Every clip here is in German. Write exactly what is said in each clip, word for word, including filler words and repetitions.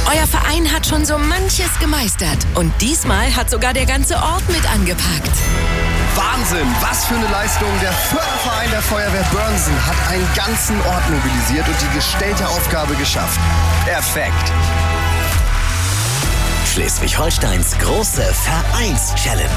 Euer Verein hat schon so manches gemeistert. Und diesmal hat sogar der ganze Ort mit angepackt. Wahnsinn, was für eine Leistung. Der Förderverein der Feuerwehr Börnsen hat einen ganzen Ort mobilisiert und die gestellte Aufgabe geschafft. Perfekt. Schleswig-Holsteins große Vereins-Challenge.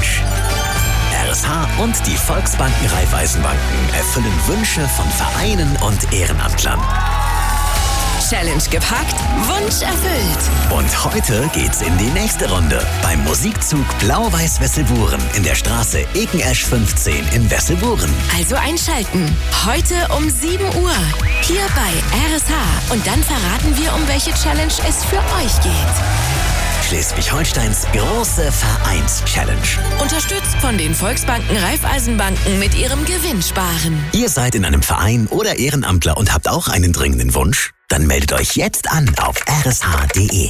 R S H und die Volksbanken Raiffeisenbanken erfüllen Wünsche von Vereinen und Ehrenamtlern. Challenge gepackt, Wunsch erfüllt. Und heute geht's in die nächste Runde beim Musikzug Blau-Weiß-Wesselburen in der Straße Ekenesch fünfzehn in Wesselburen. Also einschalten. Heute um sieben Uhr. Hier bei R S H. Und dann verraten wir, um welche Challenge es für euch geht. Schleswig-Holsteins große Vereins-Challenge. Unterstützt von den Volksbanken Raiffeisenbanken mit ihrem Gewinnsparen. Ihr seid in einem Verein oder Ehrenamtler und habt auch einen dringenden Wunsch? Dann meldet euch jetzt an auf r s h punkt d e.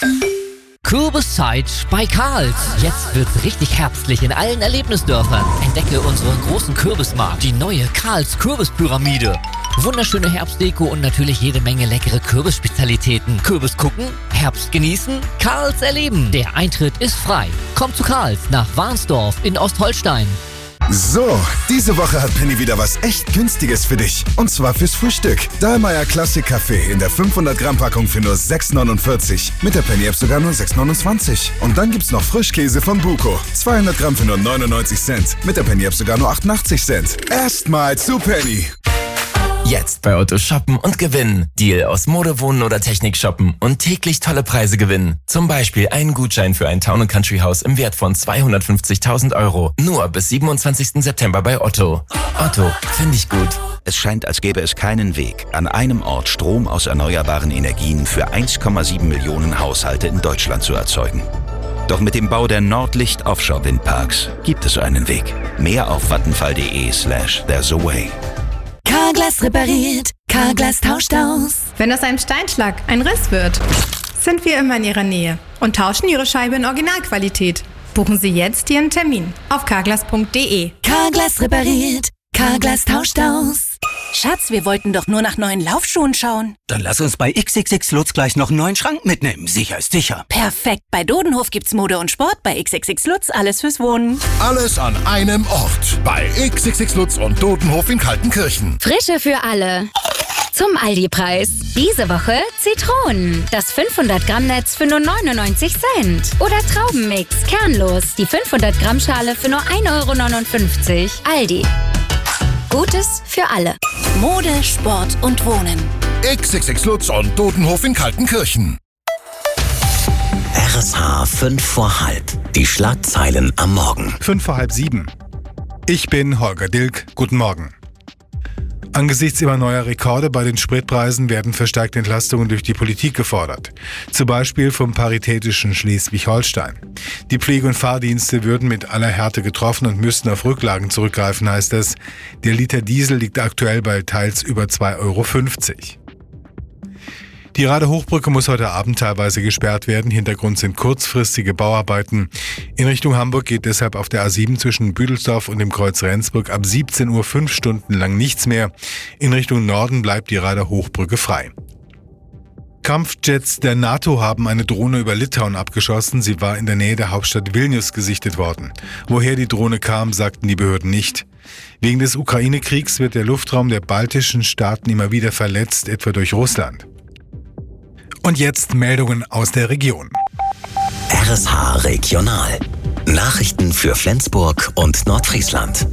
Kürbiszeit bei Karls. Jetzt wird's richtig herbstlich in allen Erlebnisdörfern. Entdecke unseren großen Kürbismarkt, die neue Karls Kürbispyramide. Wunderschöne Herbstdeko und natürlich jede Menge leckere Kürbisspezialitäten. Kürbis gucken, Herbst genießen, Karls erleben. Der Eintritt ist frei. Kommt zu Karls nach Warnsdorf in Ostholstein. So, diese Woche hat Penny wieder was echt Günstiges für dich. Und zwar fürs Frühstück. Dahlmeier Classic Kaffee in der fünfhundert Gramm Packung für nur sechs neunundvierzig. Mit der Penny App sogar nur sechs neunundzwanzig. Und dann gibt's noch Frischkäse von Buko. zweihundert Gramm für nur neunundneunzig Cent. Mit der Penny App sogar nur achtundachtzig Cent. Erstmal zu Penny. Jetzt bei Otto shoppen und gewinnen. Deal aus Mode, Wohnen oder Technik shoppen und täglich tolle Preise gewinnen. Zum Beispiel einen Gutschein für ein Town und Country Haus im Wert von zweihundertfünfzigtausend Euro. Nur bis siebenundzwanzigsten September bei Otto. Otto, finde ich gut. Es scheint, als gäbe es keinen Weg, an einem Ort Strom aus erneuerbaren Energien für eins Komma sieben Millionen Haushalte in Deutschland zu erzeugen. Doch mit dem Bau der Nordlicht Offshore Windparks gibt es einen Weg. Mehr auf vattenfall.de slash there's a way. Carglass repariert, Carglass tauscht aus. Wenn aus einem Steinschlag ein Riss wird, sind wir immer in Ihrer Nähe und tauschen Ihre Scheibe in Originalqualität. Buchen Sie jetzt Ihren Termin auf carglass punkt d e. Carglass repariert, Carglass tauscht aus. Schatz, wir wollten doch nur nach neuen Laufschuhen schauen. Dann lass uns bei X X X Lutz gleich noch einen neuen Schrank mitnehmen. Sicher ist sicher. Perfekt. Bei Dodenhof gibt's Mode und Sport. Bei X X X Lutz alles fürs Wohnen. Alles an einem Ort. Bei X X X Lutz und Dodenhof in Kaltenkirchen. Frische für alle. Zum Aldi-Preis. Diese Woche Zitronen. Das fünfhundert Gramm Netz für nur neunundneunzig Cent. Oder Traubenmix. Kernlos. Die fünfhundert Gramm Schale für nur ein Euro neunundfünfzig. Aldi. Gutes für alle. Mode, Sport und Wohnen. X X X Lutz und Dodenhof in Kaltenkirchen. R S H fünf vor halb. Die Schlagzeilen am Morgen. Fünf vor halb sieben. Ich bin Holger Dilk. Guten Morgen. Angesichts immer neuer Rekorde bei den Spritpreisen werden verstärkte Entlastungen durch die Politik gefordert. Zum Beispiel vom paritätischen Schleswig-Holstein. Die Pflege- und Fahrdienste würden mit aller Härte getroffen und müssten auf Rücklagen zurückgreifen, heißt es. Der Liter Diesel liegt aktuell bei teils über zwei Euro fünfzig. Die Radehochbrücke muss heute Abend teilweise gesperrt werden. Hintergrund sind kurzfristige Bauarbeiten. In Richtung Hamburg geht deshalb auf der A sieben zwischen Büdelsdorf und dem Kreuz Rendsburg ab siebzehn Uhr fünf Stunden lang nichts mehr. In Richtung Norden bleibt die Radehochbrücke frei. Kampfjets der NATO haben eine Drohne über Litauen abgeschossen. Sie war in der Nähe der Hauptstadt Vilnius gesichtet worden. Woher die Drohne kam, sagten die Behörden nicht. Wegen des Ukraine-Kriegs wird der Luftraum der baltischen Staaten immer wieder verletzt, etwa durch Russland. Und jetzt Meldungen aus der Region. R S H Regional. Nachrichten für Flensburg und Nordfriesland.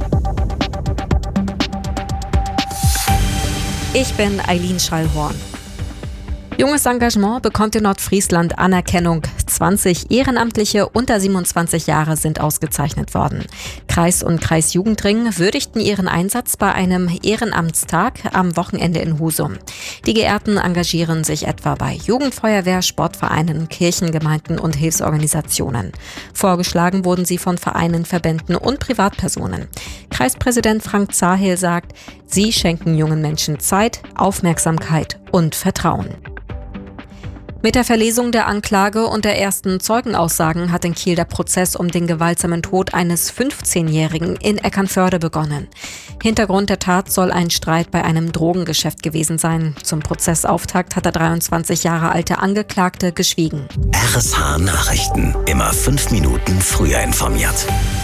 Ich bin Eileen Schallhorn. Junges Engagement bekommt in Nordfriesland Anerkennung. zwanzig Ehrenamtliche unter siebenundzwanzig Jahre sind ausgezeichnet worden. Kreis und Kreisjugendring würdigten ihren Einsatz bei einem Ehrenamtstag am Wochenende in Husum. Die Geehrten engagieren sich etwa bei Jugendfeuerwehr, Sportvereinen, Kirchengemeinden und Hilfsorganisationen. Vorgeschlagen wurden sie von Vereinen, Verbänden und Privatpersonen. Kreispräsident Frank Zahel sagt, sie schenken jungen Menschen Zeit, Aufmerksamkeit und Vertrauen. Mit der Verlesung der Anklage und der ersten Zeugenaussagen hat in Kiel der Prozess um den gewaltsamen Tod eines fünfzehnjährigen in Eckernförde begonnen. Hintergrund der Tat soll ein Streit bei einem Drogengeschäft gewesen sein. Zum Prozessauftakt hat der dreiundzwanzig Jahre alte Angeklagte geschwiegen. R S H Nachrichten. Immer fünf Minuten früher informiert.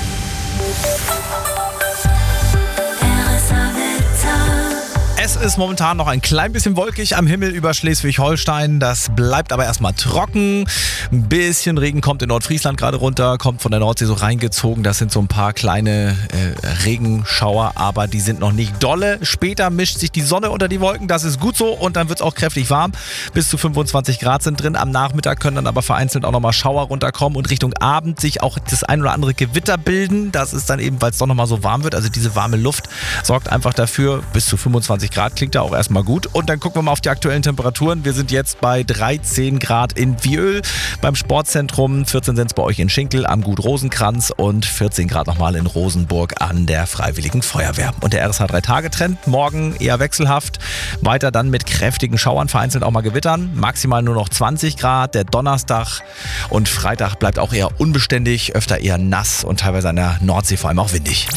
Es ist momentan noch ein klein bisschen wolkig am Himmel über Schleswig-Holstein. Das bleibt aber erstmal trocken. Ein bisschen Regen kommt in Nordfriesland gerade runter, kommt von der Nordsee so reingezogen. Das sind so ein paar kleine äh, Regenschauer, aber die sind noch nicht dolle. Später mischt sich die Sonne unter die Wolken. Das ist gut so und dann wird es auch kräftig warm. Bis zu fünfundzwanzig Grad sind drin. Am Nachmittag können dann aber vereinzelt auch nochmal Schauer runterkommen und Richtung Abend sich auch das ein oder andere Gewitter bilden. Das ist dann eben, weil es doch nochmal so warm wird. Also diese warme Luft sorgt einfach dafür, bis zu fünfundzwanzig Grad klingt da auch erstmal gut. Und dann gucken wir mal auf die aktuellen Temperaturen. Wir sind jetzt bei dreizehn Grad in Viöl beim Sportzentrum, vierzehn sind es bei euch in Schinkel am Gut Rosenkranz und vierzehn Grad nochmal in Rosenburg an der Freiwilligen Feuerwehr. Und der R S H drei Tage Trend, morgen eher wechselhaft, weiter dann mit kräftigen Schauern, vereinzelt auch mal Gewittern, maximal nur noch zwanzig Grad. Der Donnerstag und Freitag bleibt auch eher unbeständig, öfter eher nass und teilweise an der Nordsee vor allem auch windig.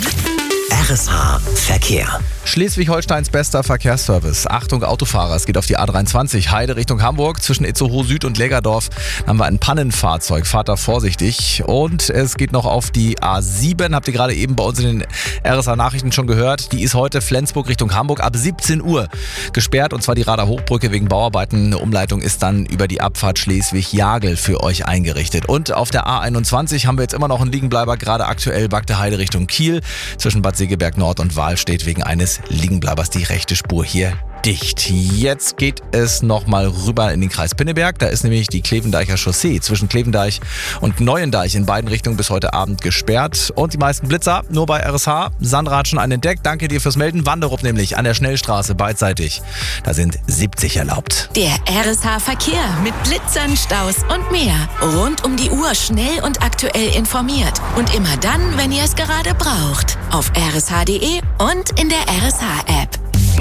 R S H Verkehr. Schleswig-Holsteins bester Verkehrsservice. Achtung Autofahrer, es geht auf die A dreiundzwanzig, Heide Richtung Hamburg. Zwischen Itzehoe Süd und Lägerdorf haben wir ein Pannenfahrzeug. Fahrt da vorsichtig. Und es geht noch auf die A sieben, habt ihr gerade eben bei uns in den R S H-Nachrichten schon gehört. Die ist heute Flensburg Richtung Hamburg ab siebzehn Uhr gesperrt. Und zwar die Rader Hochbrücke wegen Bauarbeiten. Eine Umleitung ist dann über die Abfahrt Schleswig-Jagel für euch eingerichtet. Und auf der A einundzwanzig haben wir jetzt immer noch einen Liegenbleiber. Gerade aktuell Bagde Heide Richtung Kiel. Zwischen Bad Segeberg Nord und Wahl steht wegen eines Liegenbleibers die rechte Spur hier dicht. Jetzt geht es nochmal rüber in den Kreis Pinneberg. Da ist nämlich die Klevendeicher Chaussee zwischen Klevendeich und Neuendeich in beiden Richtungen bis heute Abend gesperrt. Und die meisten Blitzer nur bei R S H. Sandra hat schon einen entdeckt. Danke dir fürs Melden. Wanderup nämlich an der Schnellstraße beidseitig. Da sind siebzig erlaubt. Der R S H Verkehr mit Blitzern, Staus und mehr. Rund um die Uhr schnell und aktuell informiert. Und immer dann, wenn ihr es gerade braucht. Auf r s h punkt d e und in der R S H-App.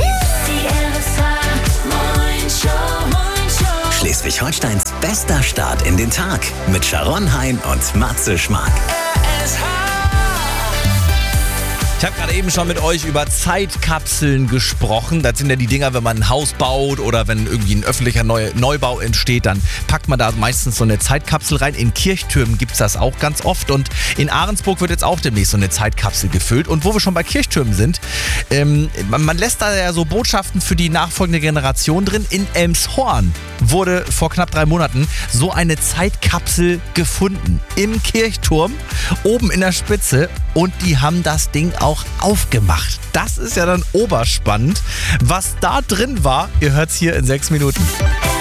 Schleswig-Holsteins bester Start in den Tag mit Sharon Hein und Matze Schmark. Ich habe gerade eben schon mit euch über Zeitkapseln gesprochen. Das sind ja die Dinger, wenn man ein Haus baut oder wenn irgendwie ein öffentlicher Neu- Neubau entsteht, dann packt man da meistens so eine Zeitkapsel rein. In Kirchtürmen gibt es das auch ganz oft und in Ahrensburg wird jetzt auch demnächst so eine Zeitkapsel gefüllt. Und wo wir schon bei Kirchtürmen sind, ähm, man, man lässt da ja so Botschaften für die nachfolgende Generation drin. In Elmshorn wurde vor knapp drei Monaten so eine Zeitkapsel gefunden. Im Kirchturm, oben in der Spitze. Und die haben das Ding auch aufgemacht. Das ist ja dann oberspannend. Was da drin war, ihr hört es hier in sechs Minuten.